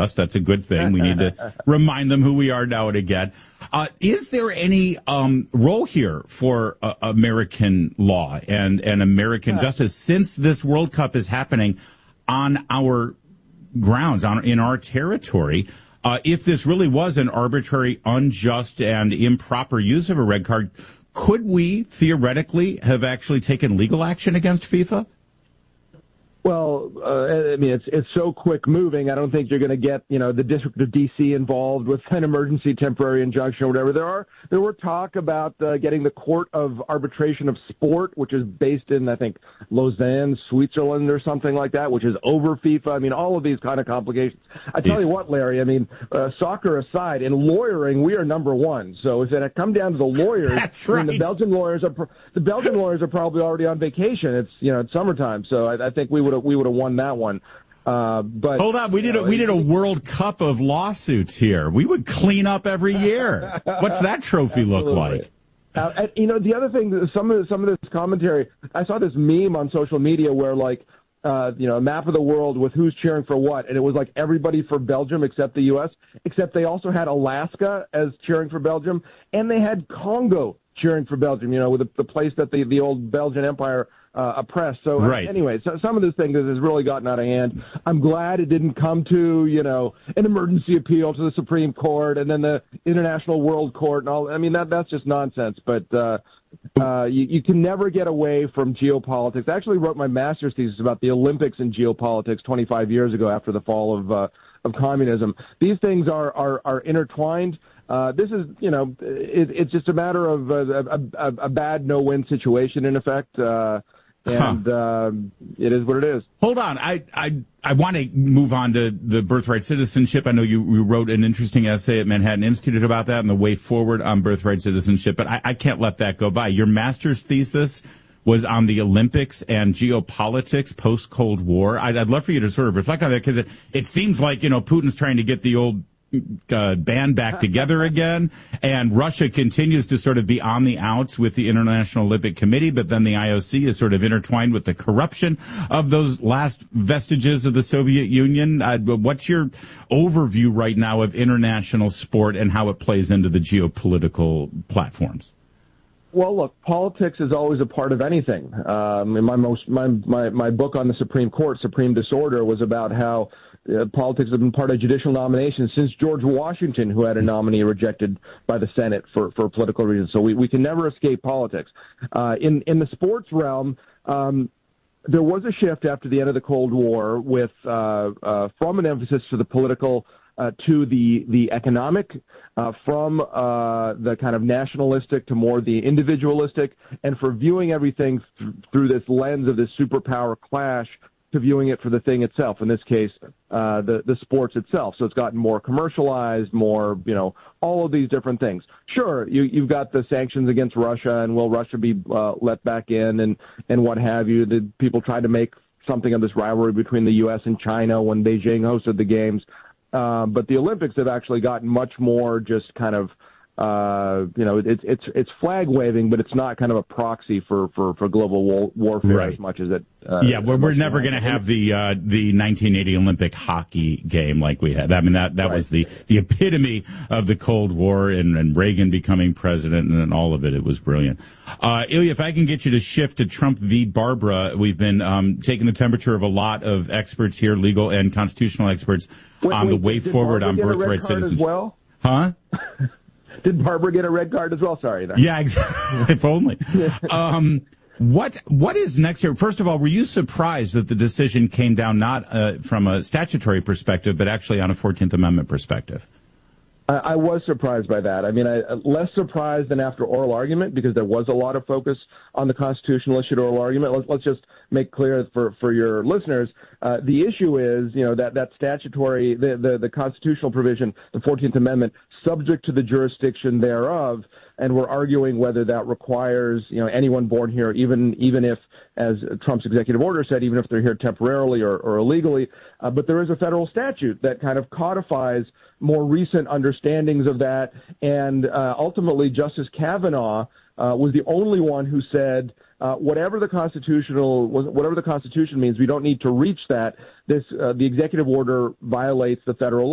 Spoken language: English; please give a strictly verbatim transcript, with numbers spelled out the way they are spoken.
unjust. That's a good thing. We need to remind them who we are now and again. Uh, is there any um, role here for uh, American law and, and American justice since this World Cup is happening on our grounds, on in our territory? Uh, if this really was an arbitrary, unjust, and improper use of a red card, could we theoretically have actually taken legal action against FIFA? Well, uh, I mean, it's it's so quick moving. I don't think you're going to get, you know, the District of D C involved with an emergency temporary injunction or whatever. There are there were talk about uh, getting the Court of Arbitration of Sport, which is based in, I think, Lausanne, Switzerland, or something like that, which is over FIFA. I mean, all of these kind of complications. I tell you what, Larry. I mean, uh, soccer aside, in lawyering, we are number one. So if it had come down to the lawyers, That's right. I mean, the Belgian lawyers are the Belgian lawyers are probably already on vacation. It's you know it's summertime, so I, I think we would. We would have won that one. Uh, but hold on, we did know, a, we did a World Cup of lawsuits here. We would clean up every year. What's that trophy look like? Uh, and, you know, the other thing, some of the, some of this commentary, I saw this meme on social media where like, uh, you know, a map of the world with who's cheering for what, and it was like everybody for Belgium except the U S, except they also had Alaska as cheering for Belgium, and they had Congo cheering for Belgium. You know, with the, the place that the the old Belgian Empire Uh, oppressed. So right. uh, anyway, so some of this thing has really gotten out of hand. I'm glad it didn't come to, you know, an emergency appeal to the Supreme Court and then the International World Court and all. I mean, that that's just nonsense. But uh, uh, you, you can never get away from geopolitics. I actually wrote my master's thesis about the Olympics and geopolitics twenty-five years ago after the fall of uh, of communism. These things are are, are intertwined. Uh, this is, you know, it, it's just a matter of a, a, a, a bad no-win situation, in effect. Uh, And huh. uh, it is what it is. Hold on. I I, I want to move on to the birthright citizenship. I know you, you wrote an interesting essay at Manhattan Institute about that and the way forward on birthright citizenship, but I, I can't let that go by. Your master's thesis was on the Olympics and geopolitics post-Cold War. I'd, I'd love for you to sort of reflect on that because it, it seems like, you know, Putin's trying to get the old Uh, band back together again, and Russia continues to sort of be on the outs with the International Olympic Committee, but then the I O C is sort of intertwined with the corruption of those last vestiges of the Soviet Union. Uh, what's your overview right now of international sport and how it plays into the geopolitical platforms? Well, look, politics is always a part of anything. Um, in my most my, my my book on the Supreme Court, Supreme Disorder, was about how Uh, politics have been part of judicial nominations since George Washington, who had a nominee rejected by the Senate for, for political reasons. So we, we can never escape politics. Uh, in, in the sports realm, um, there was a shift after the end of the Cold War with uh, uh, from an emphasis to the political uh, to the, the economic, uh, from uh, the kind of nationalistic to more the individualistic, and for viewing everything th- through this lens of this superpower clash to viewing it for the thing itself, in this case, uh, the, the sports itself. So it's gotten more commercialized, more, you know, all of these different things. Sure, you, you've got the sanctions against Russia, and will Russia be uh, let back in, and, and what have you. The people tried to make something of this rivalry between the U S and China when Beijing hosted the games. Uh, but the Olympics have actually gotten much more just kind of, uh, you know, it's it's it's flag waving, but it's not kind of a proxy for for, for global war, warfare right. as much as it. Uh, yeah, we're, we're never going to have the uh, the nineteen eighty Olympic hockey game like we had. I mean, that that right. was the, the epitome of the Cold War and, and Reagan becoming president and, and all of it. It was brilliant. Uh, Ilya, if I can get you to shift to Trump v. Barbara, we've been um, taking the temperature of a lot of experts here, legal and constitutional experts, wait, on wait, the way forward on birthright citizenship. Well? Huh? Did Barbara get a red card as well? Sorry. There. Yeah, exactly. If only. Um, what what is next here? First of all, were you surprised that the decision came down not uh, from a statutory perspective, but actually on a fourteenth Amendment perspective? I, I was surprised by that. I mean, I, less surprised than after oral argument, because there was a lot of focus on the constitutional issue at oral argument. Let's, let's just make clear for, for your listeners, uh, the issue is, you know, that, that statutory, the, the, the constitutional provision, the fourteenth Amendment, subject to the jurisdiction thereof, and we're arguing whether that requires, you know, anyone born here, even even if, as Trump's executive order said, even if they're here temporarily or, or illegally. Uh, but there is a federal statute that kind of codifies more recent understandings of that, and uh, ultimately Justice Kavanaugh uh, was the only one who said, uh, whatever the constitutional, whatever the Constitution means, we don't need to reach that. This uh, the executive order violates the federal law.